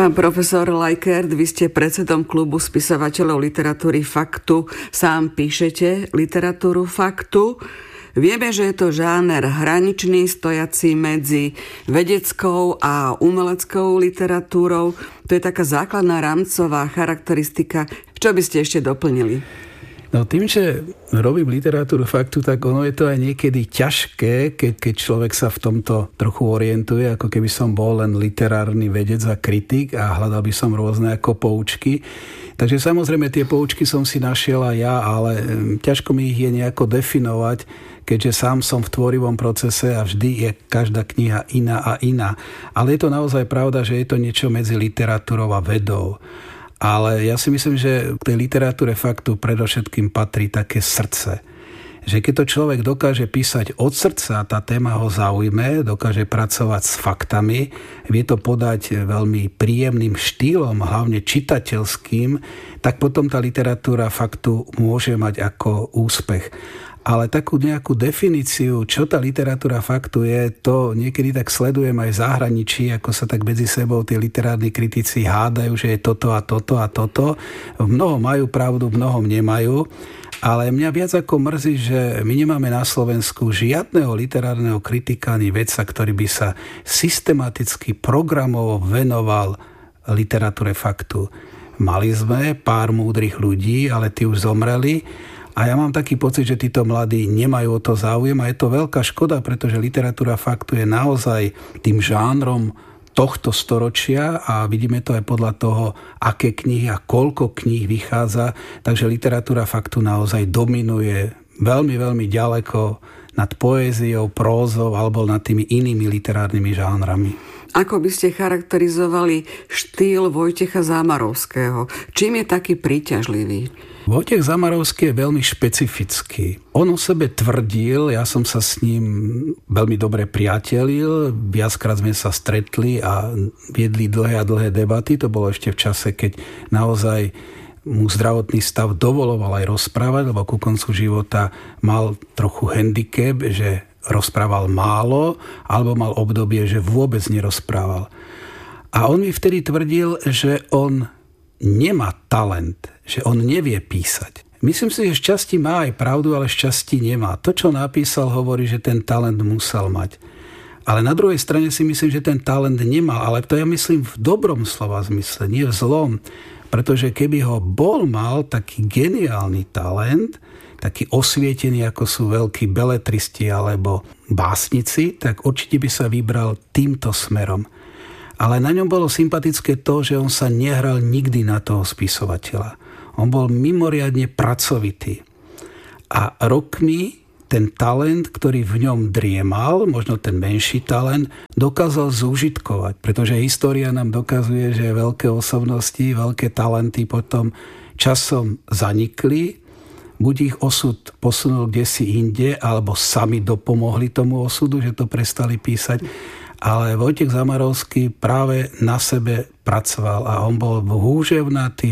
Pán profesor Lajkert, vy ste predsedom klubu spisovateľov literatúry Faktu. Sám píšete literatúru faktu. Vieme, že je to žáner hraničný, stojaci medzi vedeckou a umeleckou literatúrou. To je taká základná rámcová charakteristika. Čo by ste ešte doplnili? No tým, že robím literatúru faktu, tak ono je to aj niekedy ťažké, keď človek sa v tomto trochu orientuje, ako keby som bol len literárny vedec a kritik a hľadal by som rôzne ako poučky. Takže samozrejme tie poučky som si našiel aj ja, ale ťažko mi ich je nejako definovať, keďže sám som v tvorivom procese a vždy je každá kniha iná a iná. Ale je to naozaj pravda, že je to niečo medzi literatúrou a vedou. Ale ja si myslím, že k tej literatúre faktu predovšetkým patrí také srdce. Že keď to človek dokáže písať od srdca, tá téma ho zaujme, dokáže pracovať s faktami, vie to podať veľmi príjemným štýlom, hlavne čitateľským, tak potom tá literatúra faktu môže mať ako úspech. Ale takú nejakú definíciu, čo tá literatúra faktu je, to niekedy tak sledujem aj v zahraničí, ako sa tak medzi sebou tí literárni kritici hádajú, že je toto a toto a toto. V mnohom majú pravdu, v mnohom nemajú. Ale mňa viac ako mrzí, že my nemáme na Slovensku žiadneho literárneho kritika ani vedca, ktorý by sa systematicky programovo venoval literatúre faktu. Mali sme pár múdrych ľudí, ale tí už zomreli. A ja mám taký pocit, že títo mladí nemajú o to záujem a je to veľká škoda, pretože literatúra faktu je naozaj tým žánrom tohto storočia a vidíme to aj podľa toho, aké knihy a koľko kníh vychádza. Takže literatúra faktu naozaj dominuje veľmi, veľmi ďaleko nad poéziou, prózou alebo nad tými inými literárnymi žánrami. Ako by ste charakterizovali štýl Vojtecha Zamarovského? Čím je taký príťažlivý? Vojtech Zamarovský je veľmi špecifický. On o sebe tvrdil, ja som sa s ním veľmi dobre priatelil, viackrát sme sa stretli a viedli dlhé a dlhé debaty. To bolo ešte v čase, keď naozaj mu zdravotný stav dovoloval aj rozprávať, lebo ku koncu života mal trochu handicap, že rozprával málo, alebo mal obdobie, že vôbec nerozprával. A on mi vtedy tvrdil, že on nemá talent, že on nevie písať. Myslím si, že šťastí má aj pravdu, ale šťastí nemá. To, čo napísal, hovorí, že ten talent musel mať. Ale na druhej strane si myslím, že ten talent nemal. Ale to ja myslím v dobrom slova zmysle, nie v zlom. Pretože keby ho bol mal taký geniálny talent, taký osvietený, ako sú veľkí beletristi alebo básnici, tak určite by sa vybral týmto smerom. Ale na ňom bolo sympatické to, že on sa nehral nikdy na toho spisovateľa. On bol mimoriadne pracovitý. A rokmi ten talent, ktorý v ňom driemal, možno ten menší talent, dokázal zúžitkovať. Pretože história nám dokazuje, že veľké osobnosti, veľké talenty potom časom zanikli, buď ich osud posunul kdesi inde, alebo sami dopomohli tomu osudu, že to prestali písať. Ale Vojtech Zamarovský práve na sebe pracoval a on bol húževnatý.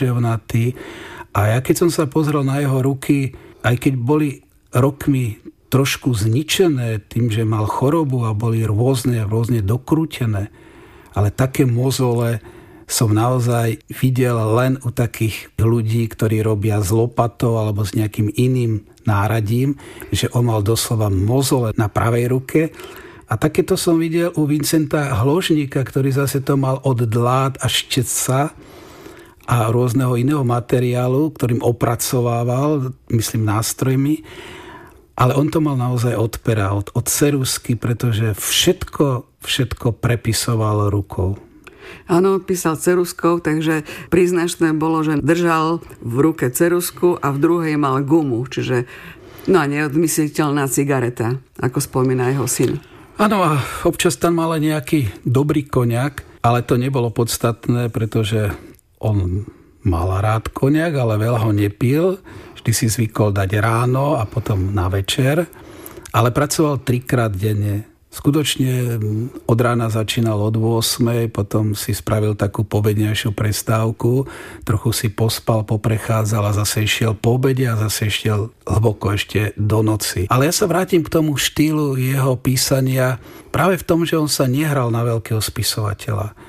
A ja keď som sa pozrel na jeho ruky, aj keď boli rokmi trošku zničené tým, že mal chorobu a boli rôzne dokrútené, ale také mozole som naozaj videl len u takých ľudí, ktorí robia s lopatou alebo s nejakým iným náradím, že on mal doslova mozole na pravej ruke. A takéto som videl u Vincenta Hložníka, ktorý zase to mal od dlát a štetca a rôzneho iného materiálu, ktorým opracovával, myslím, nástrojmi. Ale on to mal naozaj od pera, od ceruzky, pretože všetko prepisoval rukou. Áno, písal ceruzkou, takže príznačné bolo, že držal v ruke ceruzku a v druhej mal gumu, čiže neodmysliteľná cigareta, ako spomína jeho syn. Áno, a občas tam mal nejaký dobrý koňak, ale to nebolo podstatné, pretože on mal rád koňak, ale veľa ho nepil. Vždy si zvykol dať ráno a potom na večer, ale pracoval 3-krát denne. Skutočne od rána začínal od 8, potom si spravil takú pobednejšiu prestávku, trochu si pospal, poprechádzal a zase išiel po obede a zase išiel hlboko ešte do noci. Ale ja sa vrátim k tomu štýlu jeho písania práve v tom, že on sa nehral na veľkého spisovateľa.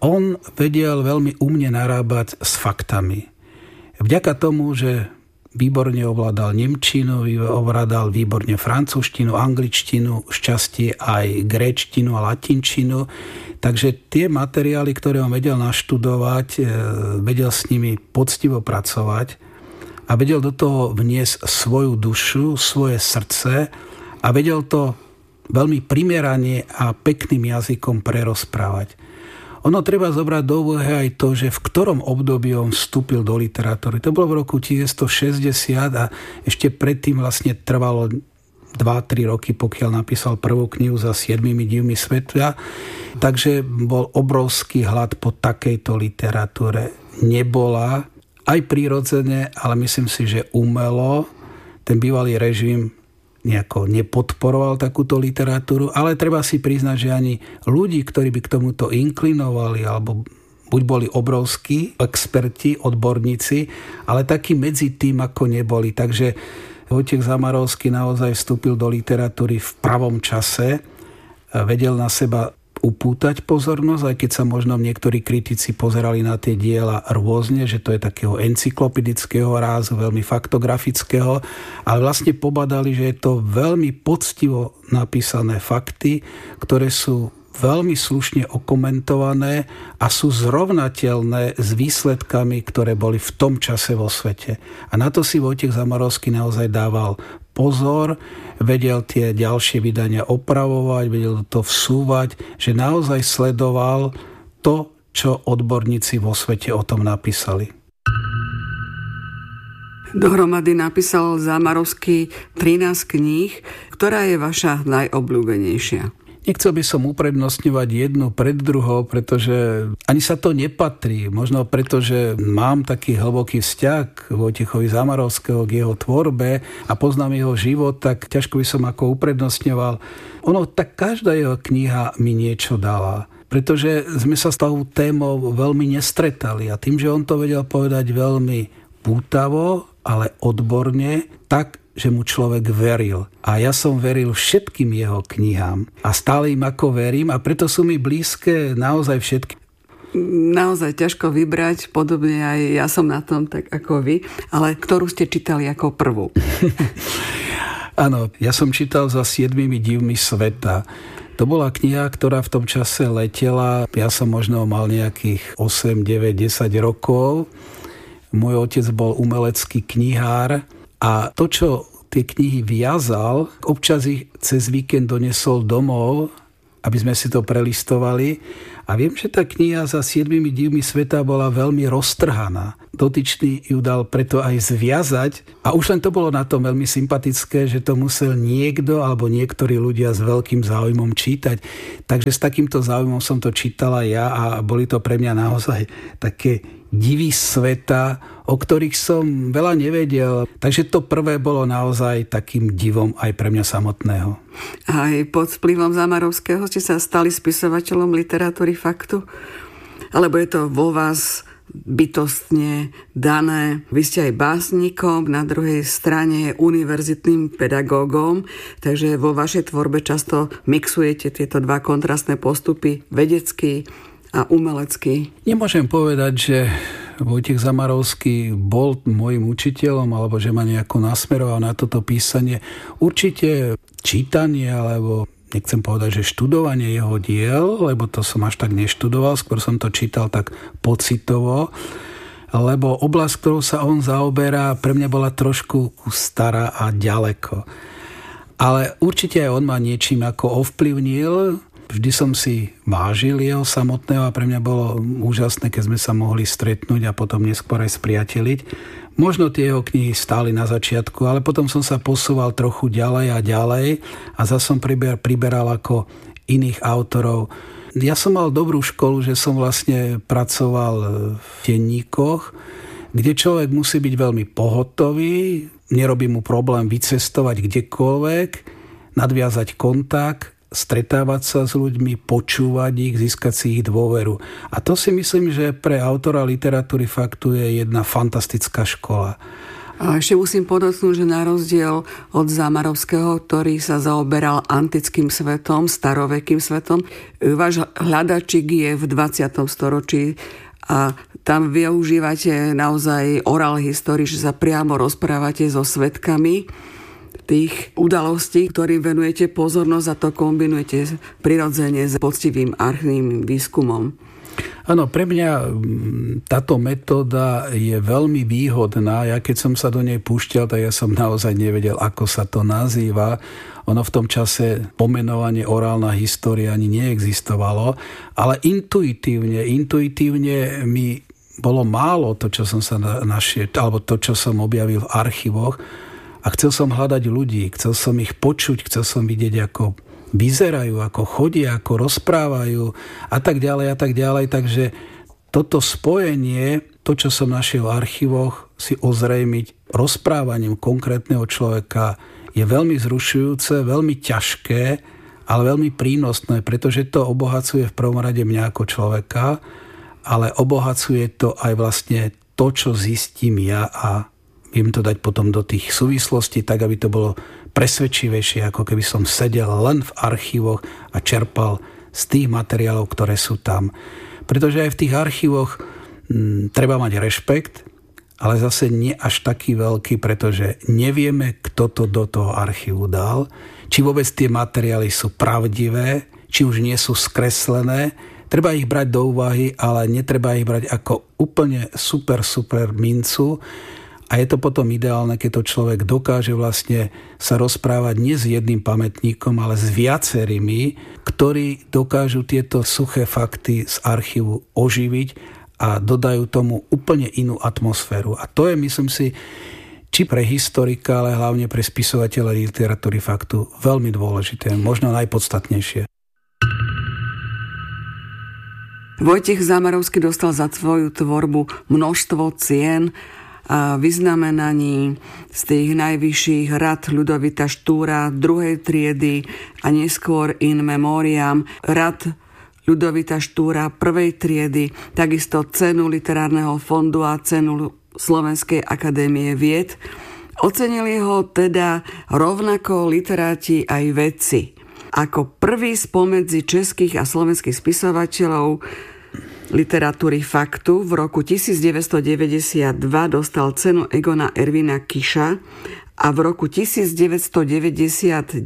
on vedel veľmi umne narábať s faktami. Vďaka tomu, že výborne ovládal nemčinu, ovládal výborne francúzštinu, angličtinu, šťastie aj gréčtinu a latinčinu. Takže tie materiály, ktoré on vedel naštudovať, vedel s nimi poctivo pracovať a vedel do toho vniesť svoju dušu, svoje srdce a vedel to veľmi primerane a pekným jazykom prerozprávať. Ono treba zobrať do úvahy aj to, že v ktorom období on vstúpil do literatúry. To bolo v roku 1960 a ešte predtým vlastne trvalo 2-3 roky, pokiaľ napísal prvú knihu Za 7 divmi sveta. Takže bol obrovský hlad po takejto literatúre. Nebola aj prirodzene, ale myslím si, že umelo. Ten bývalý režim nejako nepodporoval takúto literatúru, ale treba si priznať, že ani ľudí, ktorí by k tomuto inklinovali, alebo buď boli obrovskí experti, odborníci, ale takí medzi tým ako neboli. Takže Vojtech Zamarovský naozaj vstúpil do literatúry v pravom čase, vedel na seba upútať pozornosť, aj keď sa možno niektorí kritici pozerali na tie diela rôzne, že to je takého encyklopedického rázu, veľmi faktografického, ale vlastne pobadali, že je to veľmi poctivo napísané fakty, ktoré sú veľmi slušne okomentované a sú zrovnateľné s výsledkami, ktoré boli v tom čase vo svete. A na to si Vojtech Zamarovský naozaj dával pozor, vedel tie ďalšie vydania opravovať, vedel to vsúvať, že naozaj sledoval to, čo odborníci vo svete o tom napísali. Dohromady napísal Zamarovský 13 kníh. Ktorá je vaša najobľúbenejšia? Nechcel by som uprednostňovať jednu pred druhou, pretože ani sa to nepatrí. Možno preto, že mám taký hlboký vzťah k Vojtechovi Zamarovského, k jeho tvorbe a poznám jeho život, tak ťažko by som ako uprednostňoval. Ono, tak každá jeho kniha mi niečo dala. Pretože sme sa s tou témou veľmi nestretali a tým, že on to vedel povedať veľmi pútavo, ale odborne, tak, že mu človek veril. A ja som veril všetkým jeho knihám a stále im ako verím a preto sú mi blízke naozaj všetky. Naozaj ťažko vybrať, podobne aj ja som na tom tak ako vy, ale ktorú ste čítali ako prvú? Áno, ja som čítal Za 7 divmi sveta. To bola kniha, ktorá v tom čase letela. Ja som možno mal nejakých 8, 9, 10 rokov. Môj otec bol umelecký knihár a to, čo tie knihy viazal, občas ich cez víkend donesol domov, aby sme si to prelistovali. A viem, že tá kniha Za 7 divmi sveta bola veľmi roztrhaná. Dotyčný ju dal preto aj zviazať. A už len to bolo na tom veľmi sympatické, že to musel niekto alebo niektorí ľudia s veľkým záujmom čítať. Takže s takýmto záujmom som to čítala ja a boli to pre mňa naozaj také divy sveta, o ktorých som veľa nevedel. Takže to prvé bolo naozaj takým divom aj pre mňa samotného. Aj pod vplyvom Zamarovského ste sa stali spisovateľom literatúry faktu? Alebo je to vo vás bytostne dané? Vy ste aj básnikom, na druhej strane univerzitným pedagógom, takže vo vašej tvorbe často mixujete tieto dva kontrastné postupy, vedecký a umelecký. Nemôžem povedať, že Vojtech Zamarovský bol môjim učiteľom alebo že ma nejako nasmeroval na toto písanie. Určite čítanie alebo nechcem povedať, že študovanie jeho diel, lebo to som až tak neštudoval, skôr som to čítal tak pocitovo, lebo oblasť, ktorou sa on zaoberá, pre mňa bola trošku stará a ďaleko. Ale určite aj on ma niečím ako ovplyvnil. Vždy som si vážil jeho samotného a pre mňa bolo úžasné, keď sme sa mohli stretnúť a potom neskôr aj spriateliť. Možno tie jeho knihy stáli na začiatku, ale potom som sa posúval trochu ďalej a ďalej a zase som priberal ako iných autorov. Ja som mal dobrú školu, že som vlastne pracoval v denníkoch, kde človek musí byť veľmi pohotový, nerobí mu problém vycestovať kdekoľvek, nadviazať kontakt, stretávať sa s ľuďmi, počúvať ich, získať si ich dôveru. A to si myslím, že pre autora literatúry faktu je jedna fantastická škola. A ešte musím podotknúť, že na rozdiel od Zamarovského, ktorý sa zaoberal antickým svetom, starovekým svetom, váš hľadačík je v 20. storočí a tam využívate naozaj oral history, že sa priamo rozprávate so svedkami tých udalostí, ktorým venujete pozornosť a to kombinujete prirodzene s poctivým archívnym výskumom. Áno, pre mňa táto metóda je veľmi výhodná. Ja keď som sa do nej púšťal, tak ja som naozaj nevedel, ako sa to nazýva. Ono v tom čase pomenovanie orálna história ani neexistovalo, ale intuitívne mi bolo málo to, čo som sa našiel, alebo to, čo som objavil v archívoch. A chcel som hľadať ľudí, chcel som ich počuť, chcel som vidieť, ako vyzerajú, ako chodia, ako rozprávajú a tak ďalej. Takže toto spojenie, to, čo som našiel v archívoch, si ozrejmiť rozprávaním konkrétneho človeka je veľmi zrušujúce, veľmi ťažké, ale veľmi prínosné, pretože to obohacuje v prvom rade mňa ako človeka, ale obohacuje to aj vlastne to, čo zistím ja a viem to dať potom do tých súvislostí, tak aby to bolo presvedčivejšie, ako keby som sedel len v archívoch a čerpal z tých materiálov, ktoré sú tam. Pretože aj v tých archívoch treba mať rešpekt, ale zase nie až taký veľký, pretože nevieme, kto to do toho archívu dal, či vôbec tie materiály sú pravdivé, či už nie sú skreslené. Treba ich brať do úvahy, ale netreba ich brať ako úplne super mincu. A je to potom ideálne, keď to človek dokáže vlastne sa rozprávať nie s jedným pamätníkom, ale s viacerými, ktorí dokážu tieto suché fakty z archívu oživiť a dodajú tomu úplne inú atmosféru. A to je, myslím si, či pre historika, ale hlavne pre spisovateľa literatúry faktu veľmi dôležité, možno najpodstatnejšie. Vojtech Zamarovský dostal za svoju tvorbu množstvo cien a vyznamenaní z tých najvyšších rad Ľudovita Štúra 2. triedy a neskôr in memoriam rad Ľudovita Štúra 1. triedy, takisto cenu Literárneho fondu a cenu Slovenskej akadémie vied. Ocenili ho teda rovnako literáti aj vedci. Ako prvý spomedzi českých a slovenských spisovateľov literatúry faktu v roku 1992 dostal cenu Egona Ervina Kiša a v roku 1999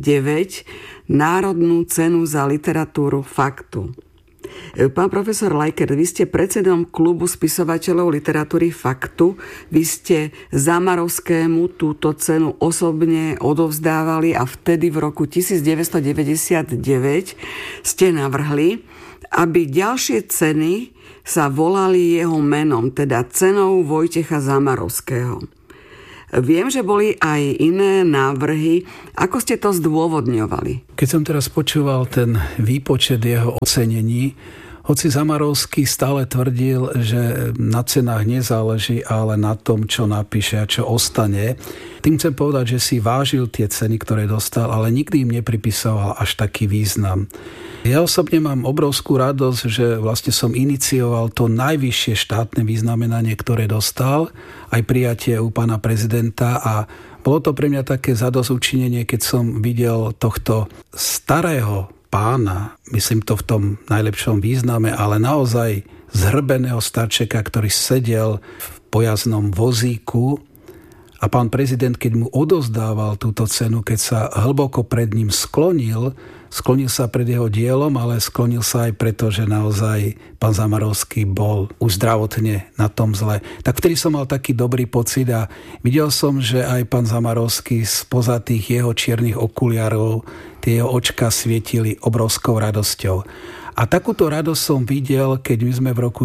Národnú cenu za literatúru faktu. Pán profesor Lajkert, vy ste predsedom klubu spisovateľov literatúry faktu. Vy ste Zamarovskému túto cenu osobne odovzdávali a vtedy v roku 1999 ste navrhli, aby ďalšie ceny sa volali jeho menom, teda cenou Vojtecha Zamarovského. Viem, že boli aj iné návrhy. Ako ste to zdôvodňovali? Keď som teraz počúval ten výpočet jeho ocenení, hoci Zamarovský stále tvrdil, že na cenách nezáleží, ale na tom, čo napíše a čo ostane. Tým chcem povedať, že si vážil tie ceny, ktoré dostal, ale nikdy im nepripisoval až taký význam. Ja osobne mám obrovskú radosť, že vlastne som inicioval to najvyššie štátne vyznamenanie, ktoré dostal, aj prijatie u pána prezidenta, a bolo to pre mňa také zadosťučinenie, keď som videl tohto starého pána, myslím to v tom najlepšom význame, ale naozaj zhrbeného starčeka, ktorý sedel v pojazdnom vozíku, a pán prezident, keď mu odovzdával túto cenu, keď sa hlboko pred ním sklonil sa pred jeho dielom, ale sklonil sa aj preto, že naozaj pán Zamarovský bol už zdravotne na tom zle. Tak vtedy som mal taký dobrý pocit a videl som, že aj pán Zamarovský spoza tých jeho čiernych okuliarov tie jeho očka svietili obrovskou radosťou. A takúto radosť som videl, keď my sme v roku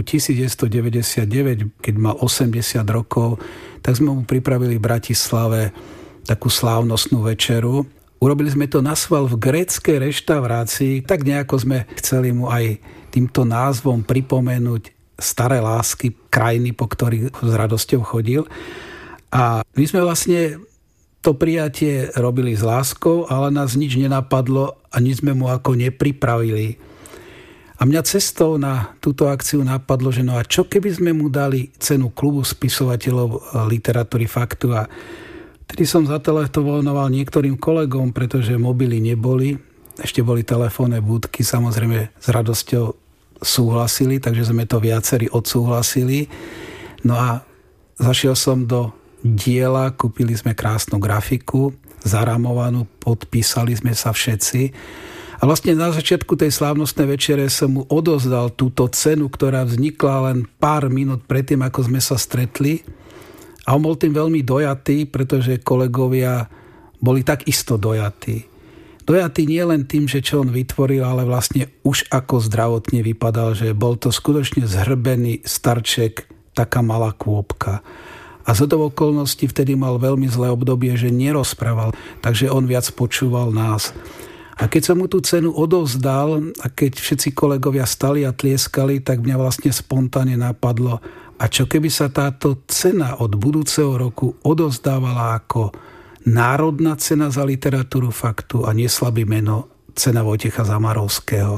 1999, keď mal 80 rokov, tak sme mu pripravili v Bratislave takú slávnostnú večeru. Urobili sme to naschvál v gréckej reštaurácii, tak nejako sme chceli mu aj týmto názvom pripomenúť staré lásky, krajiny, po ktorých s radosťou chodil. A my sme vlastne to prijatie robili s láskou, ale nás nič nenapadlo a nič sme mu ako nepripravili. A mňa cestou na túto akciu napadlo, že no a čo keby sme mu dali cenu klubu spisovateľov literatúry faktu. A tedy som zatelefonoval niektorým kolegom, pretože mobily neboli, ešte boli telefónne budky, samozrejme s radosťou súhlasili, takže sme to viacerí odsúhlasili. No a zašiel som do diela, kúpili sme krásnu grafiku, zaramovanú, podpísali sme sa všetci. A vlastne na začiatku tej slávnostnej večere som mu odozdal túto cenu, ktorá vznikla len pár minút predtým, ako sme sa stretli. A on bol tým veľmi dojatý, pretože kolegovia boli takisto dojatí. Dojatý nie len tým, že čo on vytvoril, ale vlastne už ako zdravotne vypadal, že bol to skutočne zhrbený starček, taká malá kôpka. A z okolností vtedy mal veľmi zlé obdobie, že nerozprával, takže on viac počúval nás. A keď som mu tú cenu odovzdal a keď všetci kolegovia stali a tlieskali, tak mňa vlastne spontánne napadlo, a čo keby sa táto cena od budúceho roku odovzdávala ako národná cena za literatúru faktu a niesla by meno cena Vojtecha Zamarovského.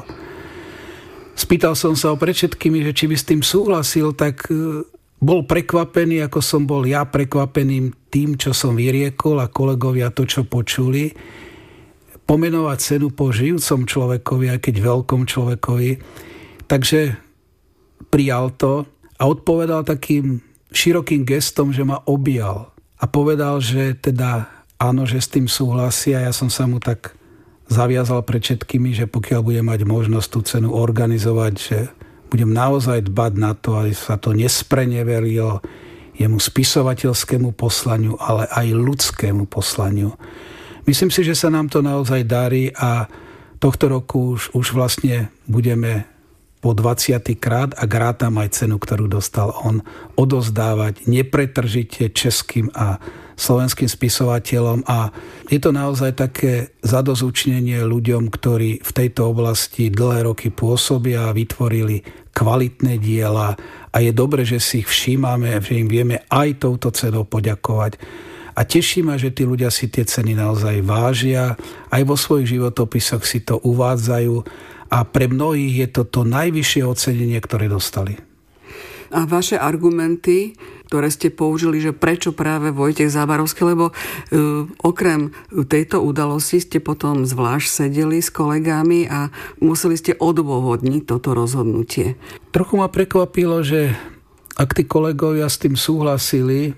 Spýtal som sa pred všetkými, že či by s tým súhlasil, tak bol prekvapený, ako som bol ja prekvapeným tým, čo som vyriekol a kolegovia to, čo počuli. Pomenovať cenu po žijúcom človekovi, aj keď veľkom človekovi. Takže prijal to a odpovedal takým širokým gestom, že ma objal. A povedal, že teda áno, že s tým súhlasí a ja som sa mu tak zaviazal pred všetkými, že pokiaľ budem mať možnosť tú cenu organizovať, že budem naozaj dbať na to, aby sa to nespreneverilo jemu spisovateľskému poslaniu, ale aj ľudskému poslaniu. Myslím si, že sa nám to naozaj darí a tohto roku už vlastne budeme po 20. krát a rátam aj cenu, ktorú dostal on, odozdávať nepretržite českým a slovenským spisovateľom a je to naozaj také zadosťučinenie ľuďom, ktorí v tejto oblasti dlhé roky pôsobia a vytvorili kvalitné diela a je dobre, že si ich všímame, že im vieme aj touto cenou poďakovať. A teší ma, že tí ľudia si tie ceny naozaj vážia, aj vo svojich životopisoch si to uvádzajú a pre mnohých je to to najvyššie ocenenie, ktoré dostali. A vaše argumenty, ktoré ste použili, že prečo práve Vojtech Zamarovský, lebo okrem tejto udalosti ste potom zvlášť sedeli s kolegami a museli ste odôvodniť toto rozhodnutie. Trochu ma prekvapilo, že ak tí kolegovia s tým súhlasili,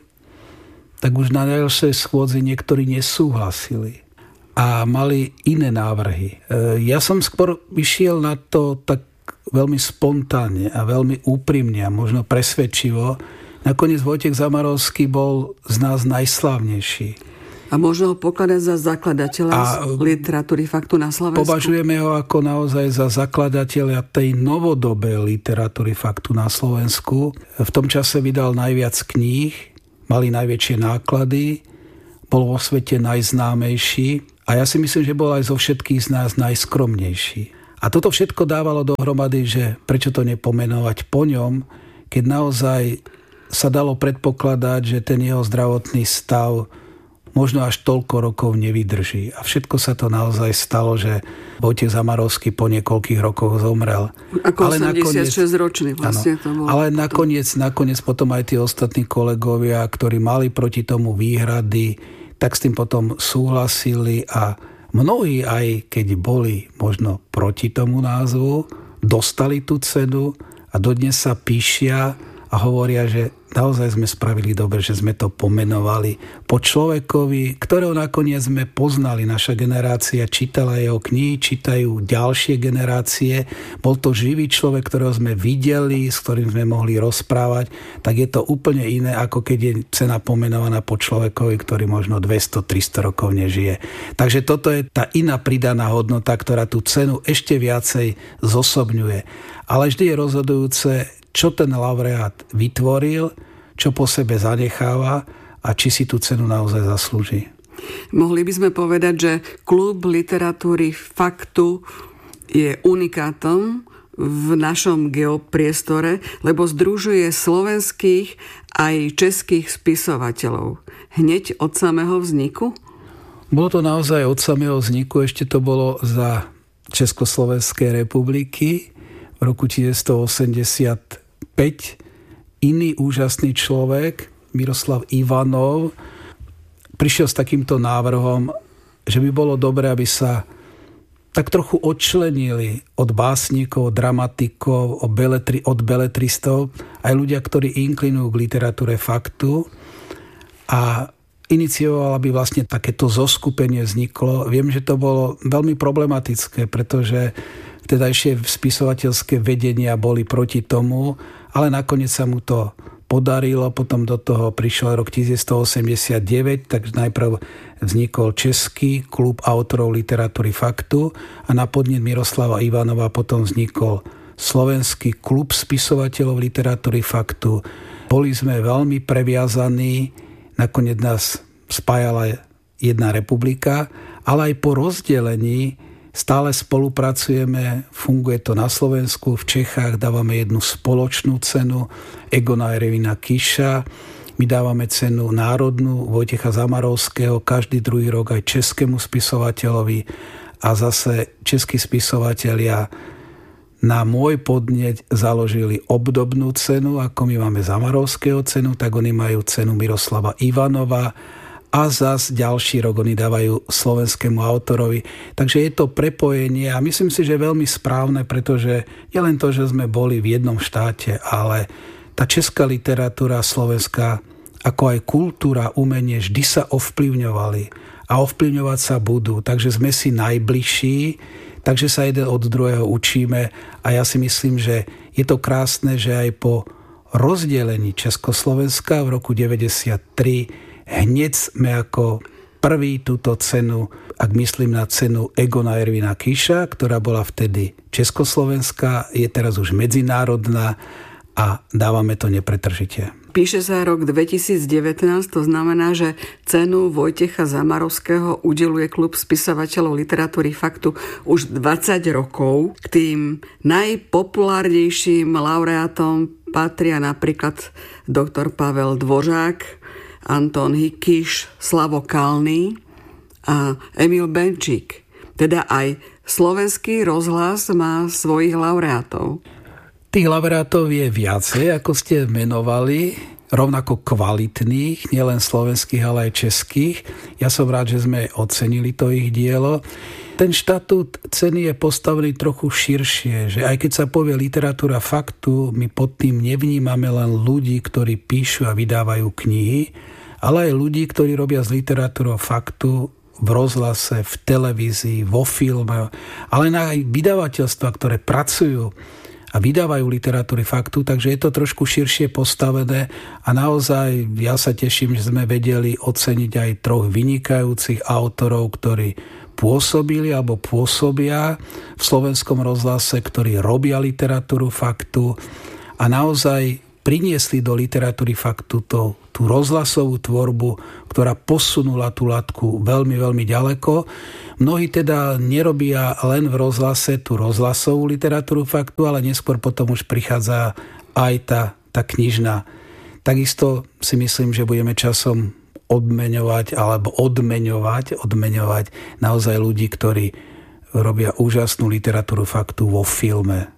tak už na ďalšej schôdzi niektorí nesúhlasili a mali iné návrhy. Ja som skôr vyšiel na to tak veľmi spontánne a veľmi úprimne a možno presvedčivo. Nakoniec Vojtech Zamarovský bol z nás najslávnejší. A možno ho pokladať za zakladateľa literatúry faktu na Slovensku? Považujeme ho ako naozaj za zakladateľa tej novodobej literatúry faktu na Slovensku. V tom čase vydal najviac kníh, mali najväčšie náklady, bol vo svete najznámejší a ja si myslím, že bol aj zo všetkých z nás najskromnejší. A toto všetko dávalo dohromady, že prečo to nepomenovať po ňom, keď naozaj sa dalo predpokladať, že ten jeho zdravotný stav možno až toľko rokov nevydrží. A všetko sa to naozaj stalo, že Vojtech Zamarovský po niekoľkých rokoch zomrel. Ako 86-ročný vlastne to bolo. Ale nakoniec potom aj tí ostatní kolegovia, ktorí mali proti tomu výhrady, tak s tým potom súhlasili a mnohí, aj keď boli možno proti tomu názvu, dostali tú cenu a dodnes sa píšia a hovoria, že naozaj sme spravili dobre, že sme to pomenovali po človekovi, ktorého nakoniec sme poznali. Naša generácia čítala jeho knihy, čítajú ďalšie generácie. Bol to živý človek, ktorého sme videli, s ktorým sme mohli rozprávať. Tak je to úplne iné, ako keď je cena pomenovaná po človekovi, ktorý možno 200-300 rokov nežije. Takže toto je tá iná pridaná hodnota, ktorá tú cenu ešte viacej zosobňuje. Ale vždy je rozhodujúce, čo ten laureát vytvoril, čo po sebe zanecháva a či si tú cenu naozaj zaslúži. Mohli by sme povedať, že klub literatúry faktu je unikátom v našom geopriestore, lebo združuje slovenských aj českých spisovateľov. Hneď od samého vzniku? Bolo to naozaj od samého vzniku, ešte to bolo za Československej republiky. v roku 1985 iný úžasný človek, Miroslav Ivanov, prišiel s takýmto návrhom, že by bolo dobré, aby sa tak trochu odčlenili od básnikov, dramatikov, od beletristov, aj ľudia, ktorí inklinujú k literatúre faktu, a inicioval, aby vlastne takéto zoskupenie vzniklo. Viem, že to bolo veľmi problematické, pretože vtedajšie spisovateľské vedenia boli proti tomu, ale nakoniec sa mu to podarilo, potom do toho prišiel rok 1989, takže najprv vznikol Český klub autorov literatúry faktu a na podnet Miroslava Ivanova potom vznikol Slovenský klub spisovateľov literatúry faktu. Boli sme veľmi previazaní, nakoniec nás spájala jedna republika, ale aj po rozdelení stále spolupracujeme, funguje to na Slovensku, v Čechách dávame jednu spoločnú cenu Egona Ervina Kiša, my dávame cenu národnú Vojtecha Zamarovského, každý druhý rok aj českému spisovateľovi, a zase českí spisovatelia na môj podneť založili obdobnú cenu, ako my máme Zamarovského cenu, tak oni majú cenu Miroslava Ivanova, a zas ďalší rok oni dávajú slovenskému autorovi. Takže je to prepojenie a myslím si, že je veľmi správne, pretože nie len to, že sme boli v jednom štáte, ale tá česká literatúra, slovenská, ako aj kultúra, umenie vždy sa ovplyvňovali a ovplyvňovať sa budú. Takže sme si najbližší, takže sa jeden od druhého učíme a ja si myslím, že je to krásne, že aj po rozdelení Československa v roku 1993 hneď sme ako prvý túto cenu, ak myslím na cenu Egona Ervina Kiša, ktorá bola vtedy československá, je teraz už medzinárodná a dávame to nepretržite. Píše sa rok 2019, to znamená, že cenu Vojtecha Zamarovského udeľuje klub spisovateľov literatúry faktu už 20 rokov. K tým najpopulárnejším laureátom patria napríklad doktor Pavel Dvořák, Anton Hikiš, Slavo Kalný a Emil Benčík. Teda aj Slovenský rozhlas má svojich laureátov. Tých laureátov je viacej, ako ste menovali, rovnako kvalitných, nielen slovenských, ale aj českých. Ja som rád, že sme ocenili to ich dielo. Ten štatút ceny je postavený trochu širšie, že aj keď sa povie literatúra faktu, my pod tým nevnímame len ľudí, ktorí píšu a vydávajú knihy, ale aj ľudí, ktorí robia z literatúrou faktu v rozhlase, v televízii, vo filme, ale aj vydavateľstva, ktoré pracujú a vydávajú literatúry faktu, takže je to trošku širšie postavené a naozaj ja sa teším, že sme vedeli oceniť aj troch vynikajúcich autorov, ktorí pôsobili alebo pôsobia v Slovenskom rozhlase, ktorí robia literatúru faktu a naozaj priniesli do literatúry faktu tú rozhlasovú tvorbu, ktorá posunula tú latku veľmi, veľmi ďaleko. Mnohí teda nerobia len v rozhlase tú rozhlasovú literatúru faktu, ale neskôr potom už prichádza aj tá knižná. Takisto si myslím, že budeme časom odmeňovať naozaj ľudí, ktorí robia úžasnú literatúru faktu vo filme.